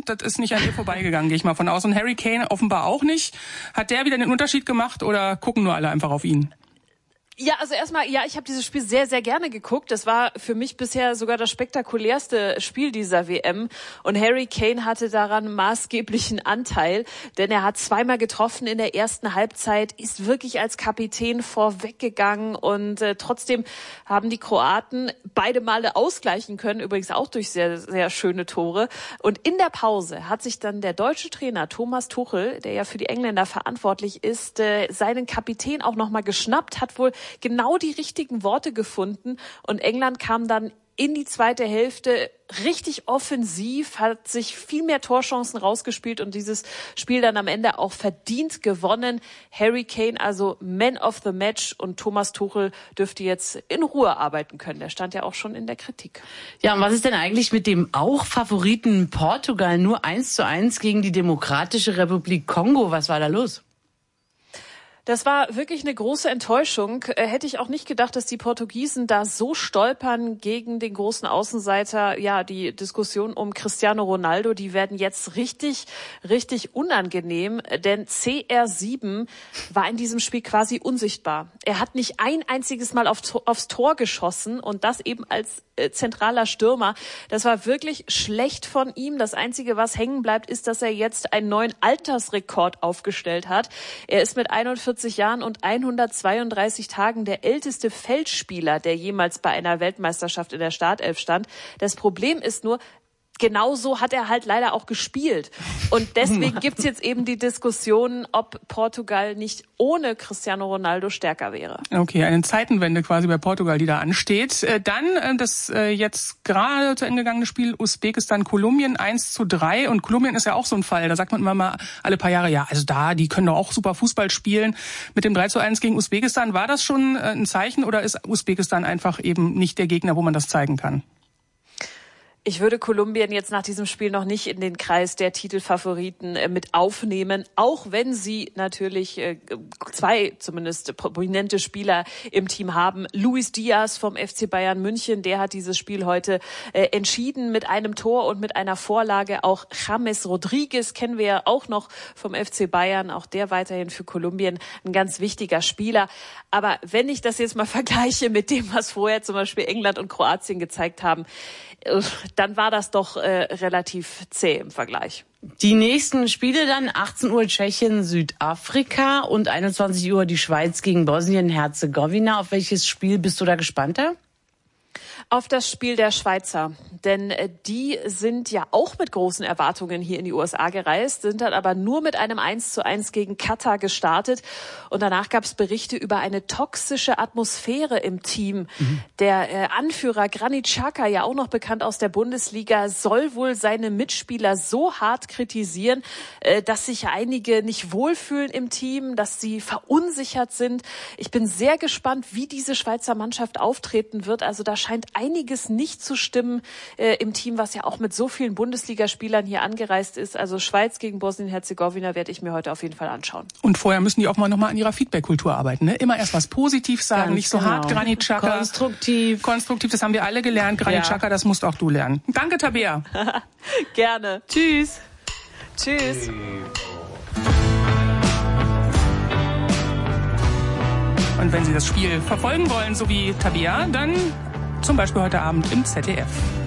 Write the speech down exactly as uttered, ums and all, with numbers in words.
das ist nicht an dir vorbeigegangen, gehe ich mal von aus. Und Harry Kane offenbar auch nicht. Hat der wieder den Unterschied gemacht oder gucken nur alle einfach auf ihn? Ja, also erstmal, ja, ich habe dieses Spiel sehr, sehr gerne geguckt. Das war für mich bisher sogar das spektakulärste Spiel dieser W M. Und Harry Kane hatte daran maßgeblichen Anteil, denn er hat zweimal getroffen in der ersten Halbzeit, ist wirklich als Kapitän vorweggegangen und äh, trotzdem haben die Kroaten beide Male ausgleichen können, übrigens auch durch sehr, sehr schöne Tore. Und in der Pause hat sich dann der deutsche Trainer Thomas Tuchel, der ja für die Engländer verantwortlich ist, äh, seinen Kapitän auch nochmal geschnappt, hat wohl genau die richtigen Worte gefunden und England kam dann in die zweite Hälfte richtig offensiv, hat sich viel mehr Torchancen rausgespielt und dieses Spiel dann am Ende auch verdient gewonnen. Harry Kane also Man of the Match und Thomas Tuchel dürfte jetzt in Ruhe arbeiten können. Der stand ja auch schon in der Kritik. Ja, und was ist denn eigentlich mit dem auch Favoriten Portugal? Nur eins zu eins gegen die Demokratische Republik Kongo. Was war da los? Das war wirklich eine große Enttäuschung. Hätte ich auch nicht gedacht, dass die Portugiesen da so stolpern gegen den großen Außenseiter. Ja, die Diskussion um Cristiano Ronaldo, die werden jetzt richtig, richtig unangenehm. Denn C R sieben war in diesem Spiel quasi unsichtbar. Er hat nicht ein einziges Mal auf, aufs Tor geschossen und das eben als äh, zentraler Stürmer. Das war wirklich schlecht von ihm. Das Einzige, was hängen bleibt, ist, dass er jetzt einen neuen Altersrekord aufgestellt hat. Er ist mit einundvierzig Jahren und hundertzweiunddreißig Tagen der älteste Feldspieler, der jemals bei einer Weltmeisterschaft in der Startelf stand. Das Problem ist nur, genauso hat er halt leider auch gespielt. Und deswegen gibt's jetzt eben die Diskussion, ob Portugal nicht ohne Cristiano Ronaldo stärker wäre. Okay, eine Zeitenwende quasi bei Portugal, die da ansteht. Dann das jetzt gerade zu Ende gegangene Spiel Usbekistan-Kolumbien eins zu drei. Und Kolumbien ist ja auch so ein Fall. Da sagt man immer mal alle paar Jahre, ja, also da, die können doch auch super Fußball spielen. Mit dem drei zu eins gegen Usbekistan, war das schon ein Zeichen oder ist Usbekistan einfach eben nicht der Gegner, wo man das zeigen kann? Ich würde Kolumbien jetzt nach diesem Spiel noch nicht in den Kreis der Titelfavoriten mit aufnehmen, auch wenn sie natürlich zwei zumindest prominente Spieler im Team haben. Luis Diaz vom F C Bayern München, der hat dieses Spiel heute entschieden mit einem Tor und mit einer Vorlage. Auch James Rodriguez kennen wir ja auch noch vom F C Bayern, auch der weiterhin für Kolumbien ein ganz wichtiger Spieler. Aber wenn ich das jetzt mal vergleiche mit dem, was vorher zum Beispiel England und Kroatien gezeigt haben, dann war das doch äh, relativ zäh im Vergleich. Die nächsten Spiele dann achtzehn Uhr Tschechien, Südafrika und einundzwanzig Uhr die Schweiz gegen Bosnien-Herzegowina. Auf welches Spiel bist du da gespannter? Auf das Spiel der Schweizer, denn die sind ja auch mit großen Erwartungen hier in die U S A gereist, sind dann aber nur mit einem eins zu eins gegen Katar gestartet und danach gab es Berichte über eine toxische Atmosphäre im Team. Mhm. Der äh, Anführer Granit Xhaka, ja auch noch bekannt aus der Bundesliga, soll wohl seine Mitspieler so hart kritisieren, äh, dass sich einige nicht wohlfühlen im Team, dass sie verunsichert sind. Ich bin sehr gespannt, wie diese Schweizer Mannschaft auftreten wird. Also da scheint einiges nicht zu stimmen äh, im Team, was ja auch mit so vielen Bundesligaspielern hier angereist ist. Also Schweiz gegen Bosnien-Herzegowina werde ich mir heute auf jeden Fall anschauen. Und vorher müssen die auch mal nochmal an ihrer Feedback-Kultur arbeiten. Ne? Immer erst was positiv sagen, Ganz nicht so genau. hart Granit Xhaka. Konstruktiv. Konstruktiv, das haben wir alle gelernt. Granit Xhaka, ja. Das musst auch du lernen. Danke, Tabea. Gerne. Tschüss. Tschüss. Und wenn Sie das Spiel verfolgen wollen, so wie Tabea, dann zum Beispiel heute Abend im Z D F.